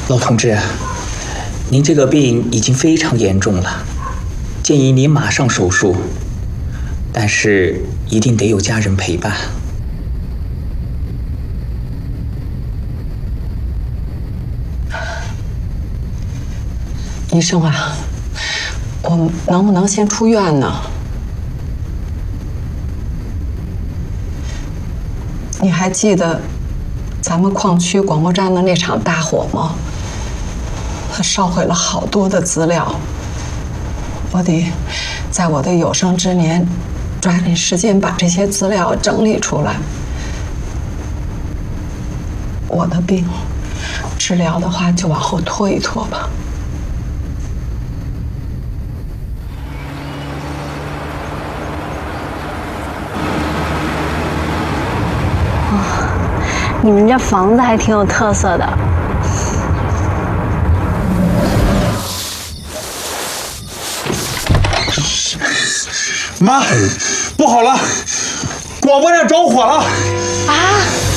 老同志，您这个病已经非常严重了，建议您马上手术，但是一定得有家人陪伴。 医生啊，我能不能先出院呢？你还记得咱们矿区广播站的那场大火吗？它烧毁了好多的资料，我得在我的有生之年抓紧时间把这些资料整理出来。我的病治疗的话，就往后拖一拖吧。 你们这房子还挺有特色的。 妈，不好了，广播站着火了！ 啊！